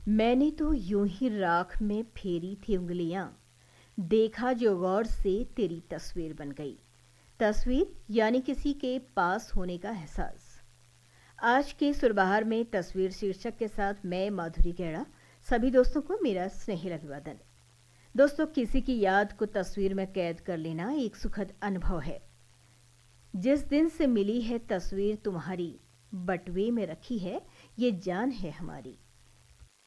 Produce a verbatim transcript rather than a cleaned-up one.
मैंने तो यूं ही राख में फेरी थी उंगलियां, देखा जो गौर से तेरी तस्वीर बन गई। तस्वीर यानी किसी के पास होने का एहसास। आज के सुरबहार में तस्वीर शीर्षक के साथ मैं माधुरी गेड़ा सभी दोस्तों को मेरा स्नेही अभिवादन। दोस्तों, किसी की याद को तस्वीर में कैद कर लेना एक सुखद अनुभव है। जिस दिन से मिली है तस्वीर तुम्हारी, बटुए में रखी है ये जान है हमारी।